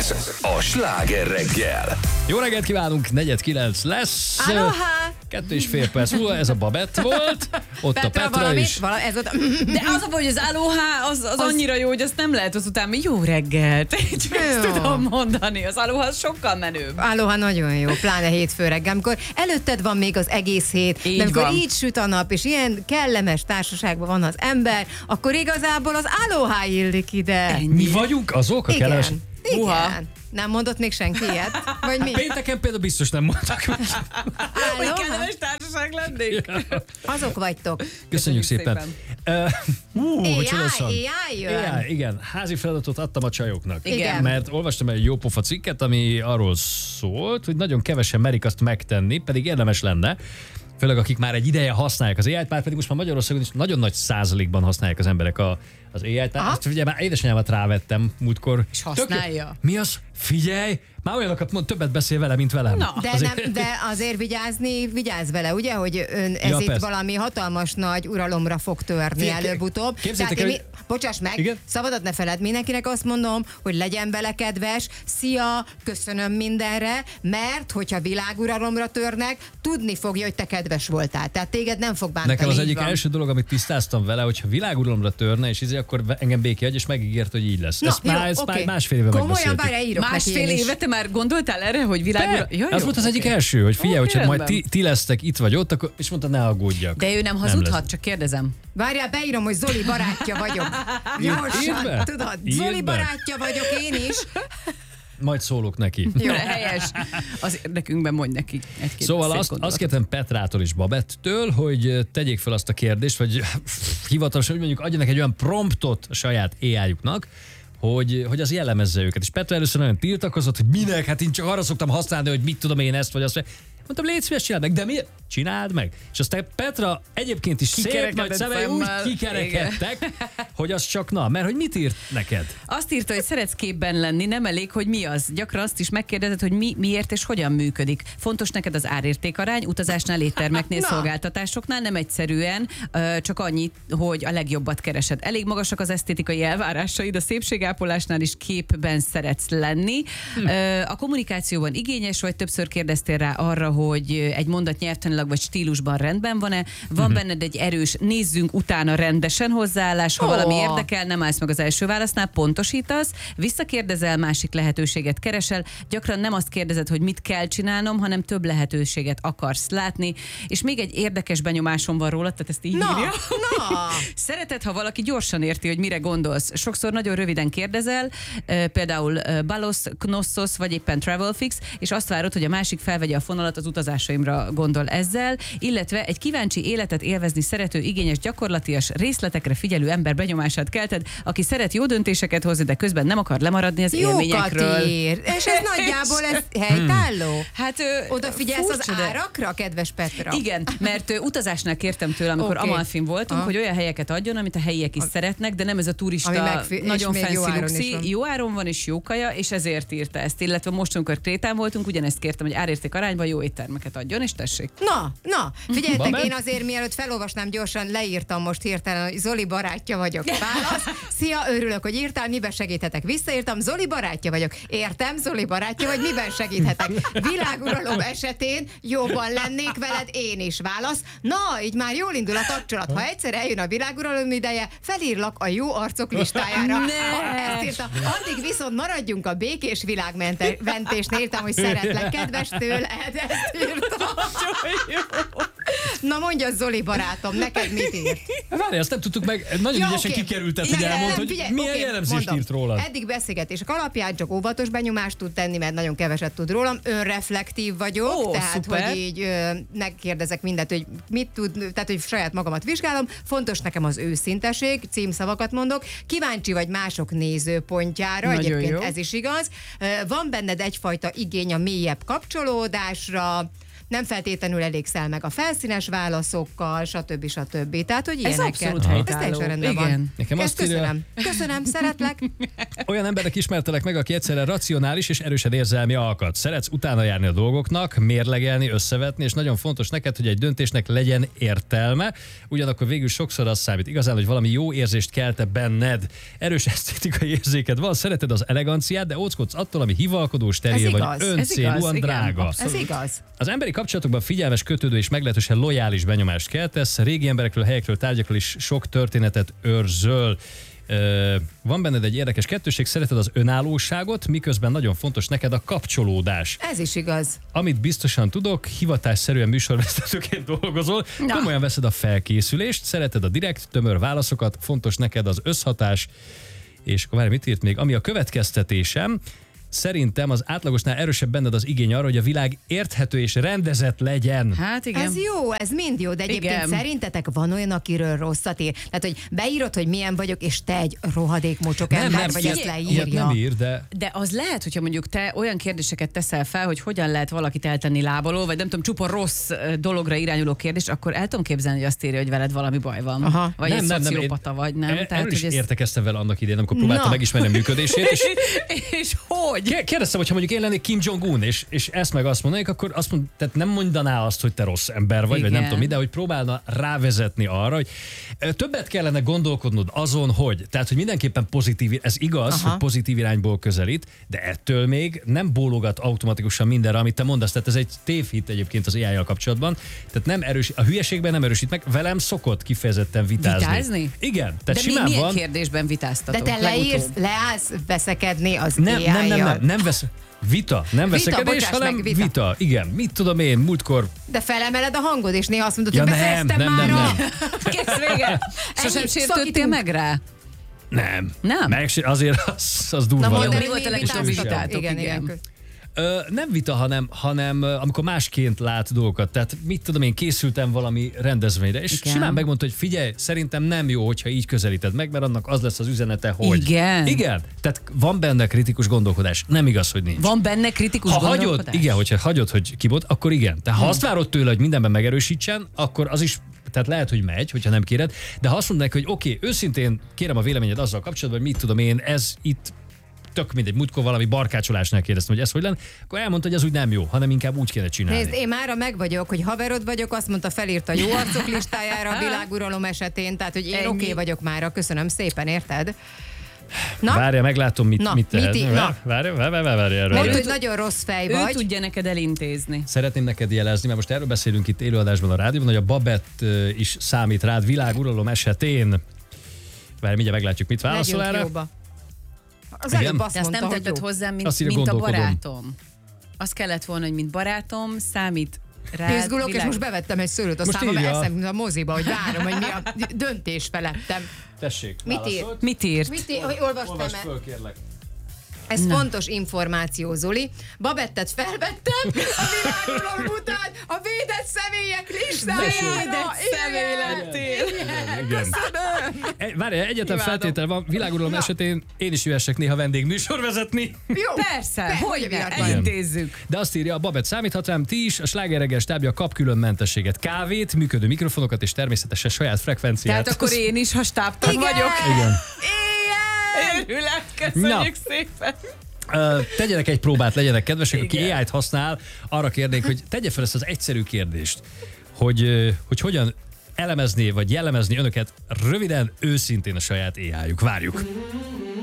Ez a Sláger reggel. Jó reggelt kívánunk, 4:09 lesz. Aloha! 2,5 perc múlva, ez a Babett volt. Ott a Petra is. Ez ott, de az a baj, hogy az aloha, az annyira jó, hogy azt nem lehet azután, hogy jó reggelt. Csak ezt tudom mondani. Az aloha az sokkal menőbb. Aloha nagyon jó, pláne hétfő reggel, amikor előtted van még az egész hét, Így de amikor van. így süt a nap, és ilyen kellemes társaságban van az ember, akkor igazából az aloha illik ide. Mi vagyunk azok a kellemes... Igen. Uha. Nem mondott még senki ilyet? Vagy mi? Pénteken például biztos nem mondtak. Aloha? Kellemes társaság lennék. Azok vagytok. Köszönjük szépen. Hogy csodásan. AI jön. AI, igen, házi feladatot adtam a csajoknak. Igen. Mert olvastam egy jó pofa cikket, ami arról szólt, hogy nagyon kevesen merik azt megtenni, pedig érdemes lenne. Főleg akik már egy ideje használják az AI-t, már pedig most már Magyarországon is nagyon nagy százalékban használják az emberek az AI-t. Ezt ugye már édesanyámat rávettem múltkor. És használja? Mi az? Figyelj! Már olyanokat mond, többet beszél vele, mint velem. Na. De azért vigyázz vele, ugye, hogy ön ez itt persze. valami hatalmas nagy uralomra fog törni előbb-utóbb. Képzeljétek Tehát el, bocsáss meg, igen? szabadat ne feled, mindenkinek azt mondom, hogy legyen vele kedves, szia, köszönöm mindenre, mert hogyha világuralomra törnek, tudni fogja, hogy te kedves voltál. Tehát téged nem fog bántani. Nekem az Így egyik van. első dolog, amit tisztáztam vele, hogyha világuralomra törne, és akkor engem béki hagy, és megígért, hogy így lesz. Na, Ezt már oké. másfél éve Komolyan, megbeszéltük. várjál, írok neki Másfél én is. éve te már gondoltál erre, hogy világra... Az volt az egyik első, hogy figyelj, hogyha majd rendben. ti lesztek itt vagy ott, akkor, és mondta, ne aggódjak. De ő nem lesz. hazudhat, csak kérdezem. Várjál, beírom, hogy Zoli barátja vagyok. Írd Gyorsan, be. tudod, Írd Zoli be. barátja vagyok én is. Majd szólok neki. Jó, helyes. Az érdekünkben mondj neki egy-két Szóval szép azt gondolatot. kértem Petrától és Babettől, hogy tegyék fel azt a kérdést, vagy hivatalosan, hogy mondjuk adjanak egy olyan promptot a saját AI-juknak, hogy az jellemezze őket. És Petra először nagyon tiltakozott, hogy minek, hát én csak arra szoktam használni, hogy mit tudom én ezt vagy azt. Mondtam, légy szíves, csináld meg, de miért? Csináld meg. És aztán Petra egyébként is szép nagy Kikerekedett szemei úgy szemmel. kikerekedtek, hogy az csak mert hogy mit írt neked? Azt írta, hogy szeretsz képben lenni, nem elég, hogy mi az. Gyakran azt is megkérdezed, hogy miért és hogyan működik. Fontos neked az árértékarány, utazásnál, éttermeknél, Na. szolgáltatásoknál, nem egyszerűen, csak annyit, hogy a legjobbat keresed. Elég magasak az esztétikai elvárásaid, a szépségápolásnál is képben szeretsz lenni. A kommunikációban igényes vagy, többször kérdeztél rá arra, hogy egy mondat nyelvtanilag vagy stílusban rendben van-e. Van benned egy erős, nézzünk utána rendesen hozzáállás, ha valami érdekel, nem állsz meg az első válasznál, pontosítasz, visszakérdezel, másik lehetőséget keresel, gyakran nem azt kérdezed, hogy mit kell csinálnom, hanem több lehetőséget akarsz látni, és még egy érdekes benyomásom van róla, tehát ezt így írja. Na. Szereted, ha valaki gyorsan érti, hogy mire gondolsz. Sokszor nagyon röviden kérdezel, például Balos, Knossos, vagy éppen Travelfix, és azt várod, hogy a másik felvegye a fonalat, az utazásaimra gondol ezzel, illetve egy kíváncsi életet élvezni szerető, igényes, gyakorlatias, részletekre figyelő ember benyomását kelted, aki szeret jó döntéseket hozni, de közben nem akar lemaradni az élményekről. Jókat ír. És ez nagyjából ez helytálló? Hát Odafigyelsz az furcsa, de- árakra, kedves Petra? Igen, mert utazásnál kértem tőle, amikor Oké. Amalfin voltunk, hogy olyan helyeket adjon, amit a helyiek is szeretnek, de nem ez a turista, Ami nagyon és még jó fancy áron is luxi. van. Jó áron van és jó kaja, és ezért írta ezt. Illetve most, amikor Krétán voltunk, ugyanezt kértem, hogy árérték arányban jó éttermeket adjon, és tessék. Na, figyeljetek, Babett? én azért mielőtt felolvasnám gyorsan, leírtam most hirtelen, hogy Zoli barátja vagyok. Válasz. Szia, örülök, hogy írtál, miben segíthetek? Visszaírtam, Zoli barátja vagyok. Értem, Zoli barátja vagy, miben segíthetek? Világuralom esetén jobban lennék veled én is. Válasz. Na, így már jól indul a kapcsolat. Ha egyszer eljön a világuralom ideje, felírlak a jó arcok listájára. Ezt írta. Addig viszont maradjunk a békés világmentésnél, írtam, hogy szeretlek, kedves tőled, ezt írtam. Na mondja, Zoli barátom, neked mit írt? Várj, azt nem tudtuk meg, nagyon Ja, ügyesen oké. kikerültet, Igen, hogy elmond, hogy figyelj, milyen oké, jellemzést mondom. írt rólad. Eddig beszélgetések alapján csak óvatos benyomást tud tenni, mert nagyon keveset tud rólam. Önreflektív vagyok, Ó, tehát szuper. hogy így megkérdezek mindent, hogy mit tud, tehát hogy saját magamat vizsgálom. Fontos nekem az őszinteség, címszavakat mondok. Kíváncsi vagy mások nézőpontjára, Nagyon egyébként jó. ez is igaz. Van benned egyfajta igény a mélyebb kapcsolódásra, nem feltétlenül elégszel meg a felszínes válaszokkal, stb. Tehát, hogy Ez ilyeneket. abszolút Ez helytálló. teljesen rendben van. Igen. Nekem Ezt azt írja, köszönöm, szeretlek. olyan emberek ismertelek meg, aki egyszerre racionális és erősen érzelmi alkat. Szeretsz utána járni a dolgoknak, mérlegelni, összevetni, és nagyon fontos neked, hogy egy döntésnek legyen értelme. Ugyanakkor végül sokszor az számít igazán, hogy valami jó érzést kelte benned. Erős esztétikai érzéked van, szereted az eleganciát, de óckodsz attól, ami hivalkodó, steril vagy igaz. Ez öncélúan igaz, igen, drága. abszolút. Ez igaz. Az emberi kapcsolatokban figyelmes, kötődő és meglehetősen lojális benyomást keltesz, régi emberekről, helyekről, tárgyakról is sok történetet őrzöl. Van benned egy érdekes kettőség, szereted az önállóságot, miközben nagyon fontos neked a kapcsolódás. Ez is igaz. Amit biztosan tudok, hivatásszerűen műsorvezetőként dolgozol, komolyan veszed a felkészülést, szereted a direkt, tömör válaszokat, fontos neked az összhatás, és akkor várj, mit írt még? Ami a következtetésem, szerintem az átlagosnál erősebb benned az igény arra, hogy a világ érthető és rendezett legyen. Hát igen. Ez jó, ez mind jó, de egyébként Igen. szerintetek van olyan, akiről rosszat ír? Tehát, hogy beírod, hogy milyen vagyok, és te egy rohadék mocsok ember vagy, ezt ilyet leírja. nem ír, de De az lehet, hogyha mondjuk te olyan kérdéseket teszel fel, hogy hogyan lehet valakit eltenni lábalól, vagy nem tudom, csupa rossz dologra irányuló kérdés, akkor el tudom képzelni, hogy azt írja, hogy veled valami baj van. Aha. Vagy egy szociopata vagy, nem? Erről is hogy értekeztem vele annak idején, amikor próbáltam Na. megismerni a működését, és És hogy? kérdeztem, hogy ha mondjuk én lennék Kim Jong-un, és ezt meg azt mondanék, akkor tehát nem mondaná azt, hogy te rossz ember vagy nem Igen. tudom mi, de hogy próbálna rávezetni arra, hogy többet kellene gondolkodnod azon, hogy, tehát, hogy mindenképpen pozitív, ez igaz, Aha. hogy pozitív irányból közelít, de ettől még nem bólogat automatikusan mindenre, amit te mondasz. Tehát ez egy tévhit egyébként az AI-jal kapcsolatban. Tehát nem a hülyeségben nem erősít meg, velem szokott kifejezetten vitázni. Vitázni? Igen, tehát De simán milyen van. kérdésben vitáztatok? De te leállsz veszekedni az Nem vesz. Vita, nem veszekedés, bocsáss hanem meg, vita. Igen, mit tudom én, múltkor. De felemeled a hangod, és néha azt mondod, Ja, hogy nem, befejeztem már. Kész vége. Sosem Ennyi, sértődtél szakítunk. meg rá? Nem. Nem? Azért az durva. Na, Jó, mondd el, mi volt a legutóbbi vitátok? Igen. Nem vita, hanem amikor másként lát dolgokat. Tehát mit tudom én, készültem valami rendezvényre, és Igen. simán megmondta, hogy figyelj, szerintem nem jó, hogyha így közelíted meg, mert annak az lesz az üzenete, hogy. Igen. Igen. Tehát van benne kritikus gondolkodás. Nem igaz, hogy nincs. Van benne kritikus Ha hagyod, gondolkodás? igen, hogyha hagyod, hogy kibot, akkor igen. Tehát ha azt várod tőle, hogy mindenben megerősítsen, akkor az is, tehát lehet, hogy megy, hogyha nem kéred, de ha azt mondod neki, hogy oké, őszintén kérem a véleményed azzal kapcsolatban, hogy mit tudom én, ez itt tök mindegy, múltkor valami barkácsolásnál kérdeztem, hogy ez hogy lenne, akkor elmondta, hogy ez úgy nem jó, hanem inkább úgy kéne csinálni. Nézd, én mára meg vagyok, hogy haverod vagyok, azt mondta, felírta jó arcok listájára a világuralom esetén, tehát hogy én Ennyi. oké vagyok mára, köszönöm szépen, érted? Na, Várja, meglátom, Na, mit tehet. mit í- na. Várja erről. mondd, hogy nagyon rossz fej Ő vagy. tudja neked elintézni. Szeretném neked jelezni, mert most erről beszélünk itt élőadásban a rádióban, hogy a Babett is számít rád világuralom esetén. Várj, mindjárt meglátjuk, mit válaszol Legyünk erre. jóba. Az Igen? előbb azt De azt mondta, nem hogy tetted jó. hozzám, Azt mint, írja, mint a gondolkodom. barátom. Az kellett volna, hogy mint barátom, számít rád. Izgulok, és most bevettem egy szőlőt a Most számba, írja. mert eszem, mint a moziba, hogy várom, hogy mi a döntés felettem. Tessék, Mit ír? válaszolt. Mit írt? Hogy olvastam Olvasd el? föl, kérlek. Ez fontos információ, Zoli. Babettet felvettem a világuralom után a védett személyek listájára. Védett személy lettél. Igen. Várj, egyetlen feltétel van, világuralom esetén én is jöhessek néha vendégműsor vezetni. Jó, Persze, hogy ne, viratlan. elintézzük. De azt írja, a Babett számíthat rám, ti is, a Sláger reggel stábja kap külön mentességet, kávét, működő mikrofonokat és természetesen saját frekvenciát. Tehát akkor én is, ha stábtag Igen. vagyok. Igen. Örülök, köszönjük Na. szépen. Tegyenek egy próbát, legyenek kedvesek, aki Igen. AI-t használ, arra kérnék, hogy tegye fel ezt az egyszerű kérdést, hogy hogyan elemezni vagy jellemezni önöket röviden, őszintén a saját AI-juk. Várjuk.